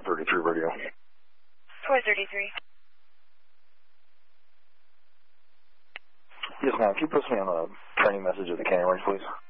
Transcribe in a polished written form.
433 radio. 433. Yes, ma'am. Can you post me on the training message of the canyon range, please?